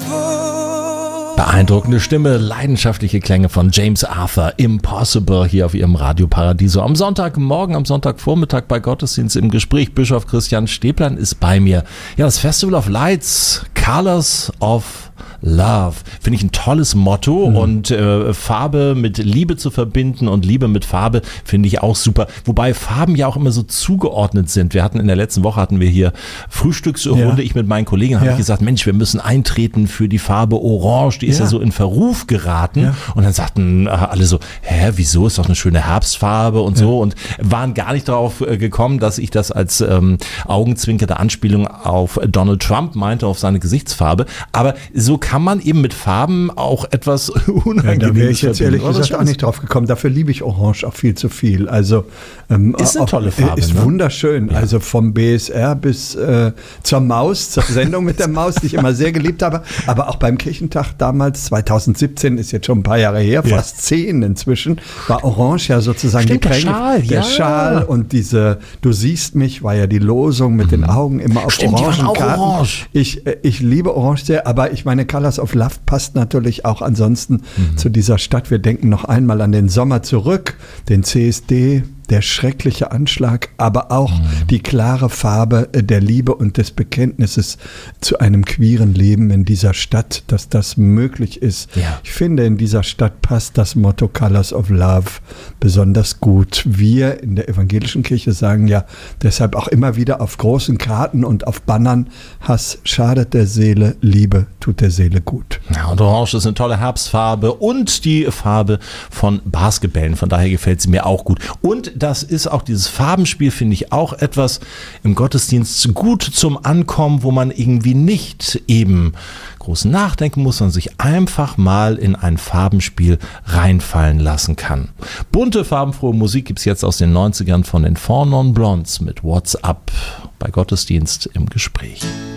Beeindruckende Stimme, leidenschaftliche Klänge von James Arthur, Impossible, hier auf Ihrem Radio Paradiso. Am Sonntagmorgen, am Sonntagvormittag bei Gottesdienst im Gespräch. Bischof Christian Stäblein ist bei mir. Ja, das Festival of Lights, Colors of Love, finde ich ein tolles Motto und Farbe mit Liebe zu verbinden und Liebe mit Farbe finde ich auch super. Wobei Farben ja auch immer so zugeordnet sind. In der letzten Woche hatten wir hier Frühstücksrunde. Ich mit meinen Kollegen habe ich gesagt, Mensch, wir müssen eintreten für die Farbe Orange. Die ist ja so in Verruf geraten. Ja. Und dann sagten alle so, wieso, ist doch eine schöne Herbstfarbe und so, und waren gar nicht darauf gekommen, dass ich das als augenzwinkerte Anspielung auf Donald Trump meinte, auf seine Gesichtsfarbe. Aber so kann man eben mit Farben auch etwas Unangenehmes da wäre ich jetzt ehrlich gesagt auch nicht drauf gekommen. Dafür liebe ich Orange auch viel zu viel. Also ist eine tolle Farbe. Ist wunderschön. Ja. Also vom BSR bis zur Maus, zur Sendung mit der Maus, die ich immer sehr geliebt habe. Aber auch beim Kirchentag damals, 2017, ist jetzt schon ein paar Jahre her, fast 10 inzwischen, war Orange ja sozusagen die Prägung. Der Schal und diese Du siehst mich, war ja die Losung mit den Augen immer auf Orangenkarten. Orange. Ich liebe Orange sehr, aber ich meine, Colors of Love passt natürlich auch ansonsten zu dieser Stadt. Wir denken noch einmal an den Sommer zurück, den CSD, der schreckliche Anschlag, aber auch die klare Farbe der Liebe und des Bekenntnisses zu einem queeren Leben in dieser Stadt, dass das möglich ist. Ja. Ich finde, in dieser Stadt passt das Motto Colors of Love besonders gut. Wir in der evangelischen Kirche sagen ja deshalb auch immer wieder auf großen Karten und auf Bannern: Hass schadet der Seele, Liebe tut der Seele gut. Ja, und Orange ist eine tolle Herbstfarbe und die Farbe von Basketballen. Von daher gefällt sie mir auch gut. Und das ist auch dieses Farbenspiel, finde ich, auch etwas im Gottesdienst gut zum Ankommen, wo man irgendwie nicht eben groß nachdenken muss, sondern sich einfach mal in ein Farbenspiel reinfallen lassen kann. Bunte, farbenfrohe Musik gibt es jetzt aus den 90ern von den Four Non Blondes mit What's Up bei Gottesdienst im Gespräch.